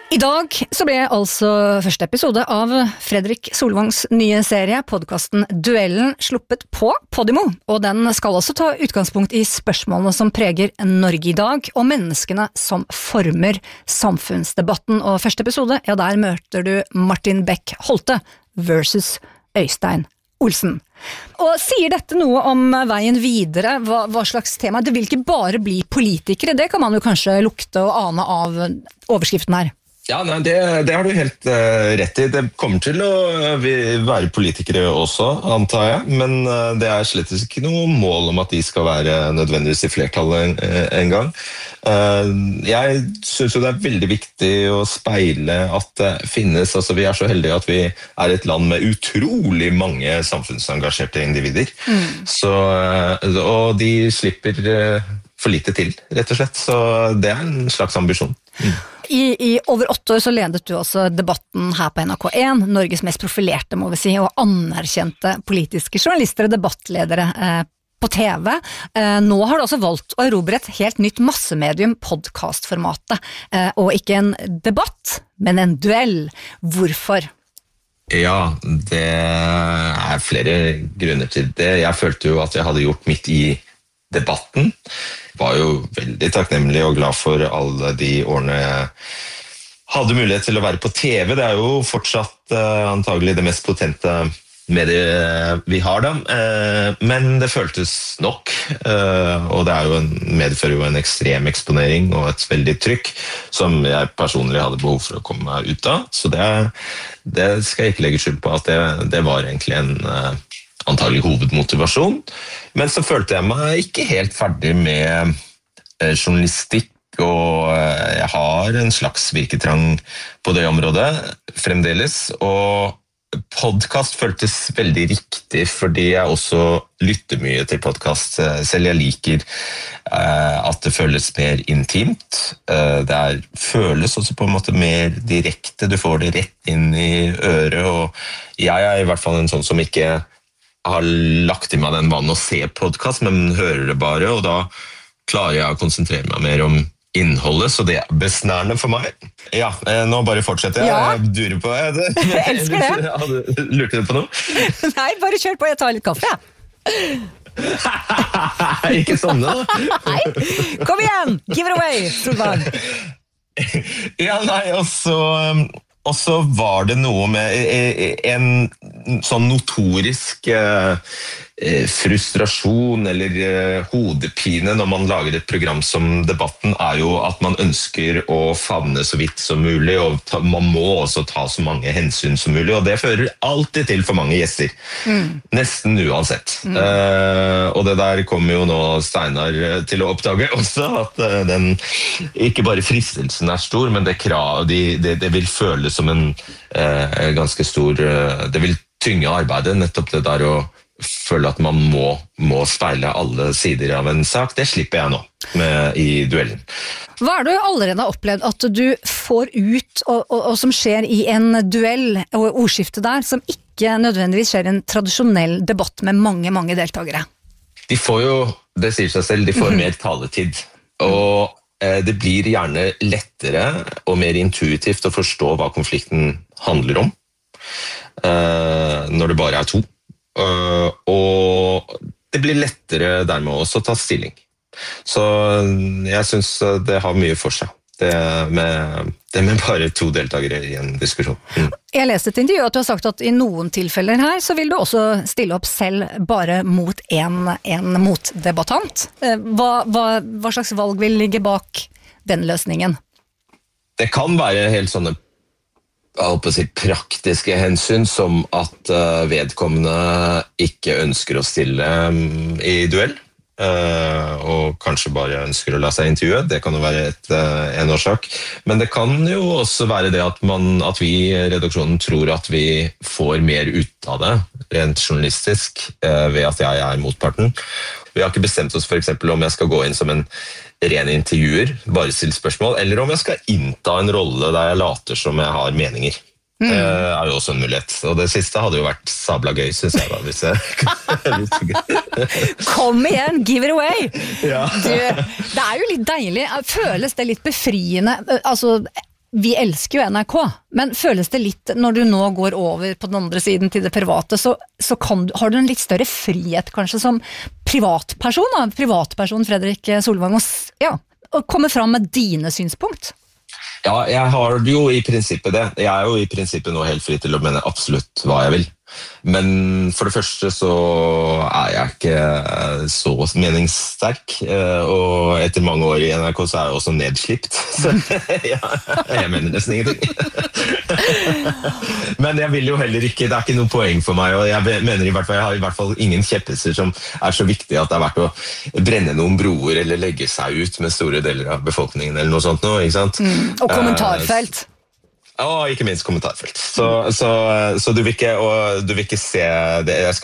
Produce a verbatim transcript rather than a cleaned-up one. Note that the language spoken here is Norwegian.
I dag så ble altså første episode av Fredrik Solvangs nye serie, podcasten Duellen, sluppet på Podimo, og den skal også ta utgangspunkt i spørsmålene som preger Norge i dag, og menneskene som former samfunnsdebatten. Og første episode, ja, der møter du Martin Beck Holte versus Øystein Olsen. Og sier dette noe om veien videre, hva, hva slags tema? Det vil ikke bare bli politikere, det kan man jo kanskje lukte og ane av overskriften her. Ja, nei, det, det har du helt uh, rett i. Det kommer til å uh, være politikere også, antar jeg, men uh, det er slett ikke noe mål om at de skal være nødvendigvis i flertallet en, en gang. Uh, jeg synes jo det er veldig viktig å speile at det finnes, altså vi er så heldige at vi er et land med utrolig mange samfunnsengasjerte individer, mm. så, uh, og de slipper uh, for lite til, rett og slett, så det er en slags ambisjon. Mm. I, I over åtte år så ledet du også debatten her på N R K en, Norges mest profilerte, må vi si, og anerkjente politiske journalister og debattledere eh, på T V. Eh, nå har du også valgt å erobre et helt nytt massemedium, podcastformatet, eh, og ikke en debatt, men en duell. Hvorfor? Ja, det er flere grunner til det. Jeg følte jo at jeg hadde gjort mitt i debatten. Var jo veldig takknemlig og glad for alle de årene jeg hadde mulighet til å være på T V. Det er jo fortsatt uh, antagelig det mest potente mediet vi har da, uh, men det føltes nok, uh, og det er jo en, medfører jo en ekstrem eksponering og et veldig trykk som jeg personlig hadde behov for å komme meg ut av, så det, det skal jeg ikke legge skyld på at det, det var egentlig en uh, antagelig hovedmotivasjon, men så følte jeg meg ikke helt ferdig med eh, journalistikk, og eh, jeg har en slags virketrang på det området fremdeles, og podcast føltes veldig riktig, fordi jeg også lytter mye til podcast, selv jeg liker eh, at det føles mer intimt, eh, det er, føles også på en måte mer direkte, du får det rett inn i øret, og jeg er i hvert fall en sånn som ikke har lagt i meg den vanen å se podcast, men hører det bare, og da klarer jeg å konsentrere meg mer om innholdet, så det er besnærende for meg. Ja, nå bare fortsetter jeg. Ja. Jeg durer på. Jeg, jeg elsker det. Lurte du på noe? Nei, bare kjør på, jeg tar litt kaffe. Ikke sånn da. Nei, kom igjen, give it away, Solvang. Ja, nei, og så... Og så var det noe med en sånn notorisk frustrasjon eller hodepine når man lager et program som Debatten, er jo at man ønsker å favne så vidt som mulig, og ta, man må også ta så mange hensyn som mulig, og det fører alltid til for mange gjester. Mm. Nesten uansett. Mm. Uh, og det der kommer jo nå Steinar til å oppdage også, at uh, den, ikke bare fristelsen er stor, men det, krav, de, det, det vil føles som en uh, ganske stor, uh, det vil tynge arbeidet, nettopp det der å føle at man må, må speile alle sider av en sak. Det slipper jeg nå med, i duellen. Hva er det du allerede har opplevd at du får ut, og, og, og som skjer i en duell og ordskifte der, som ikke nødvendigvis skjer i en tradisjonell debatt med mange, mange deltakere? De får jo, det sier seg selv, de får mm-hmm. mer taletid. Og eh, det blir gjerne lettere og mer intuitivt å forstå hva konflikten handler om, eh, når det bare er to. Uh, og det blir lettere dermed også å ta stilling. Så jeg synes det har mye for seg, det med, det med bare to deltakere i en diskusjon. Mm. Jeg leste et intervju at du har sagt at i noen tilfeller her så vil du også stille opp selv bare mot en, en motdebattant. Hva, hva, hva slags valg vil ligge bak den løsningen? Det kan være helt sånne jeg håper å si, praktiske hensyn, som at uh, vedkommende ikke ønsker å stille um, i duell, uh, og kanskje bare ønsker å la seg intervjue. Det kan jo være et, uh, en årsak. Men det kan jo også være det at, man, at vi i redaksjonen tror at vi får mer ut av det, rent journalistisk, uh, ved at jeg er motparten. Vi har ikke bestemt oss for eksempel om jeg skal gå inn som en ren intervjuer, bare still spørsmål, eller om jeg skal innta en rolle der jeg later som jeg har meninger. Mm. Det er jo også en mulighet. Og det siste hadde jo vært sabla gøy, synes jeg da. Hvis jeg... Kom igjen, give it away! Ja. Du, det er jo litt deilig. Føles det litt befriende? Altså, vi elsker jo N R K, men føles det litt, når du nå går over på den andre siden til det private, så, så kan, har du en litt større frihet kanskje som privatperson, da, privatperson Fredrik Solvang, og, ja, og komme fram med dine synspunkt? Ja, jeg har jo i prinsippet det. Jeg er jo i prinsippet nå helt fri til å mene absolutt hva jeg vil. Men for det første så er jeg ikke så meningssterk, og etter mange år i N R K så er jeg også nedslipt. Så ja, jeg mener nesten ingenting. Men jeg vil jo heller ikke, det er ikke noe poeng for meg, og jeg mener i hvert fall, jeg har i hvert fall ingen kjepphester som er så viktig at det er verdt å brenne noen broer eller legge seg ut med store deler av befolkningen eller noe sånt nå, ikke sant? Mm, og kommentarfelt. Ja, ikke minst kommentarfelt. Så, så, så du, vil ikke, og du vil ikke se det. Jeg skal